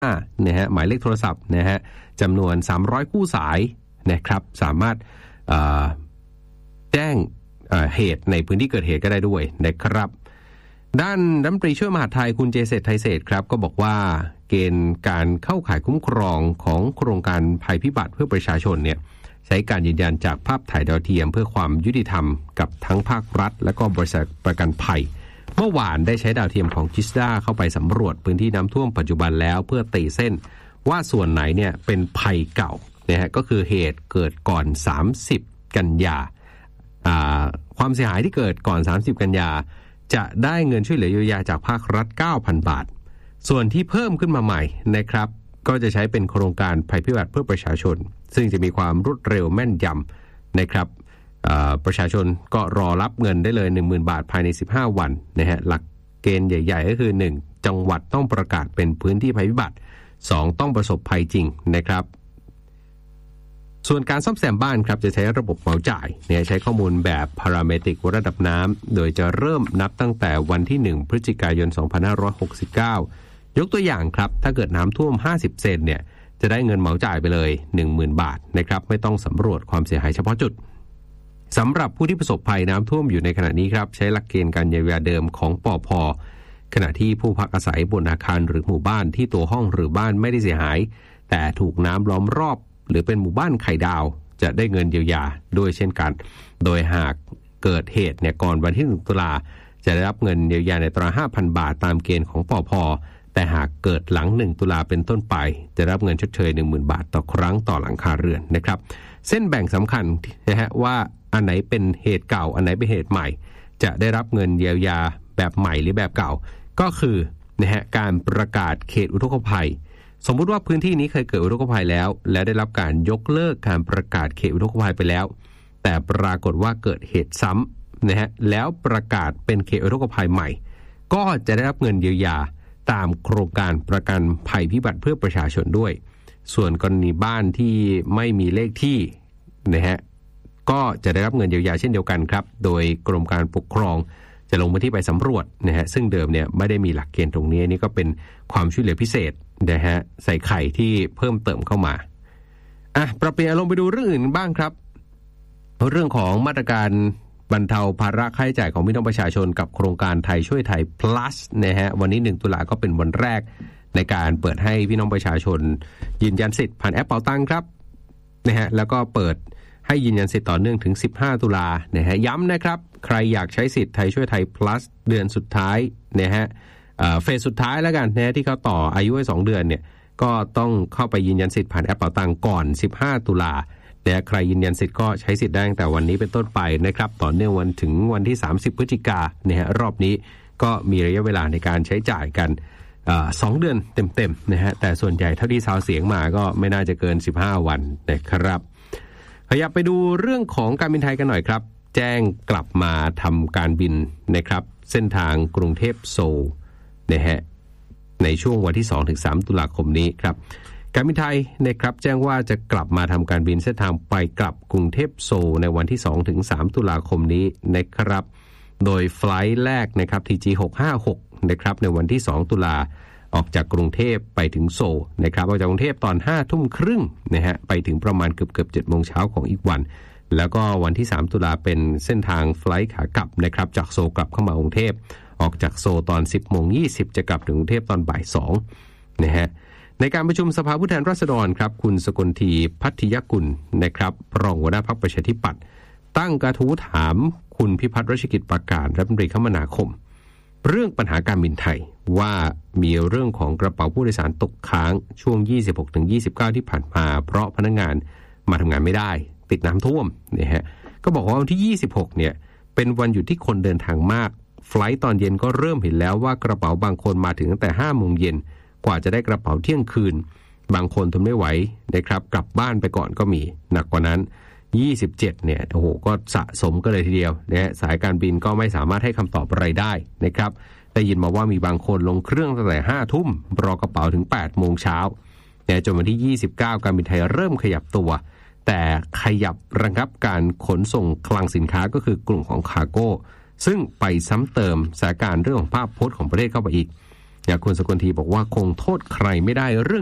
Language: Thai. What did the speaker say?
นะฮะหมายเลขโทรศัพท์นะฮะจำนวน300คู่สายนะครับสามารถแจ้งเหตุในพื้นที่เกิดเหตุก็ได้ด้วยนะครับด้านรัฐมนตรีช่วยมหาดไทยคุณเจษฎ์ไทยเศรษฐ์ครับก็บอกว่าเกณฑ์การเข้าข่ายคุ้มครองของโครงการภัยพิบัติเพื่อประชาชนเนี่ยใช้การยืนยันจากภาพถ่ายดาวเทียมเพื่อความยุติธรรมกับทั้งภาครัฐและก็บริษัทประกันภัยเมื่อวานได้ใช้ดาวเทียมของจิสดาเข้าไปสำรวจพื้นที่น้ำท่วมปัจจุบันแล้วเพื่อตีเส้นว่าส่วนไหนเนี่ยเป็นภัยเก่านะฮะก็คือเหตุเกิดก่อน30กันยาความเสียหายที่เกิดก่อน30กันยาจะได้เงินช่วยเหลือเยียวยาจากภาครัฐ 9,000 บาทส่วนที่เพิ่มขึ้นมาใหม่นะครับก็จะใช้เป็นโครงการภัยพิบัติเพื่อประชาชนซึ่งจะมีความรวดเร็วแม่นยำนะครับประชาชนก็รอรับเงินได้เลย 10,000 บาทภายใน15วันนะฮะหลักเกณฑ์ใหญ่ๆก็คือ1จังหวัดต้องประกาศเป็นพื้นที่ภัยพิบัติ2ต้องประสบภัยจริงนะครับส่วนการซ่อมแซมบ้านครับจะใช้ระบบเหมาจ่ายเนี่ยใช้ข้อมูลแบบพาราเมตริกระดับน้ำโดยจะเริ่มนับตั้งแต่วันที่1พฤศจิกายน2569ยกตัวอย่างครับถ้าเกิดน้ำท่วม50เซนเนี่ยจะได้เงินเหมาจ่ายไปเลย 10,000 บาทนะครับไม่ต้องสำรวจความเสียหายเฉพาะจุดสำหรับผู้ที่ประสบภัยน้ำท่วมอยู่ในขณะนี้ครับใช้หลักเกณฑ์การเยียวยาเดิมของปภ.ขณะที่ผู้พักอาศัยบนอาคารหรือหมู่บ้านที่ตัวห้องหรือบ้านไม่ได้เสียหายแต่ถูกน้ำล้อมรอบหรือเป็นหมู่บ้านไข่ดาวจะได้เงินเยียวยาด้วยเช่นกันโดยหากเกิดเหตุเนี่ยก่อนวันที่1ตุลาจะได้รับเงินเยียวยาในตรา 5,000 บาทตามเกณฑ์ของปภ.แต่หากเกิดหลัง1ตุลาเป็นต้นไปจะรับเงินชดเชย 10,000 บาทต่อครั้งต่อหลังคาเรือนนะครับเส้นแบ่งสำคัญนะฮะว่าอันไหนเป็นเหตุเก่าอันไหนเป็นเหตุใหม่จะได้รับเงินเยียวยาแบบใหม่หรือแบบเก่าก็คือนะฮะการประกาศเขตอุทกภัยสมมุติว่าพื้นที่นี้เคยเกิดอุทกภัยแล้วและได้รับการยกเลิกการประกาศเขตอุทกภัยไปแล้วแต่ปรากฏว่าเกิดเหตุซ้ำนะฮะแล้วประกาศเป็นเขตอุทกภัยใหม่ก็จะได้รับเงินเยียวยาตามโครงการประกันภัยพิบัติเพื่อประชาชนด้วยส่วนกรณีบ้านที่ไม่มีเลขที่นะฮะก็จะได้รับเงินเยียวยาเช่นเดียวกันครับโดยกรมการปกครองจะลงพื้นที่ไปสำรวจนะฮะซึ่งเดิมเนี่ยไม่ได้มีหลักเกณฑ์ตรงนี้นี่ก็เป็นความช่วยเหลือพิเศษนะฮะใส่ไข่ที่เพิ่มเติมเข้ามาปรับเปลี่ยนอารมณ์ไปดูเรื่องอื่นบ้างครับเรื่องของมาตรการบรรเทาภาระค่าใช้จ่ายของพี่น้องประชาชนกับโครงการไทยช่วยไทย plus นะฮะวันนี้1ตุลาก็เป็นวันแรกในการเปิดให้พี่น้องประชาชนยืนยันสิทธิ์ผ่านแอปเป๋าตังค์ครับนะฮะแล้วก็เปิดให้ยืนยันสิทธิ์ต่อเนื่องถึง15ตุลานะฮะย้ำนะครับใครอยากใช้สิทธิ์ไทยช่วยไทย plus เดือนสุดท้ายนะฮะเฟสสุดท้ายแล้วกันนะที่เขาต่ออายุให้2เดือนเนี่ยก็ต้องเข้าไปยืนยันสิทธิ์ผ่านแอปเป๋าตังค์ก่อน15ตุลาแต่ใครยืนยันสิทธิ์ก็ใช้สิทธิ์ได้ตั้งแต่วันนี้เป็นต้นไปนะครับต่อเนื่องวันถึงวันที่30พฤศจิกายนนะฮะรอบนี้ก็มีระยะเวลาในการใช้จ่ายกัน2เดือนเต็มๆนะฮะแต่ส่วนใหญ่เท่าที่ซาวเสียงมาก็ไม่น่าจะเกิน15วันนะครับขยับไปดูเรื่องของการบินไทยกันหน่อยครับแจ้งกลับมาทำการบินนะครับเส้นทางกรุงเทพโซลนะฮะในช่วงวันที่ 2-3 ตุลาคมนี้ครับการบินไทยนะครับแจ้งว่าจะกลับมาทำการบินเส้นทางไปกลับกรุงเทพโซลในวันที่ 2-3 ตุลาคมนี้นะครับโดยไฟลท์แรกนะครับ TG 656นะครับในวันที่2ตุลาออกจากกรุงเทพไปถึงโซลนะครับออกจากกรุงเทพตอน 5:30 นนะฮะไปถึงประมาณเกือบ 7 โมงเช้าของอีกวันแล้วก็วันที่3ตุลาเป็นเส้นทางไฟลท์ขากลับนะครับจากโซลกลับเข้ามากรุงเทพออกจากโซลตอน 10:20 จะกลับถึงกรุงเทพตอนบ่าย 2นะฮะในการประชุมสภาผู้แทนราษฎรครับคุณสกลทีพัทยกุลนะครับรองหัวหน้าพรรคประชาธิปัตย์ตั้งกระทู้ถามคุณพิพัฒน์รัชกิจประการรัฐมนตรีคมนาคมเรื่องปัญหาการบินไทยว่ามีเรื่องของกระเป๋าผู้โดยสารตกค้างช่วง 26-29 ที่ผ่านมาเพราะพนักงานมาทำงานไม่ได้ติดน้ำท่วมนะฮะก็บอกว่าวันที่ 26 เนี่ยเป็นวันหยุดที่คนเดินทางมากไฟลท์ตอนเย็นก็เริ่มเห็นแล้วว่ากระเป๋าบางคนมาถึงตั้งแต่ 5 โมงเย็นกว่าจะได้กระเป๋าเที่ยงคืนบางคนทนไม่ไหวนะครับกลับบ้านไปก่อนก็มีหนักกว่านั้น27เนี่ยโอ้โหก็สะสมกันเลยทีเดียวนะฮะสายการบินก็ไม่สามารถให้คำตอบอะไรได้นะครับได้ยินมาว่ามีบางคนลงเครื่องตั้งแต่ 5 ทุ่มรอกระเป๋าถึง 8 โมงเช้าจนวันที่29การบินไทยเริ่มขยับตัวแต่ขยับระงับการขนส่งคลังสินค้าก็คือกลุ่มของคาร์โก้ซึ่งไปซ้ำเติมสถานการณ์เรื่องของภาพพจน์ของประเทศเข้าไปอีกคุณสกลทีบอกว่าคงโทษใครไม่ได้เรื่อง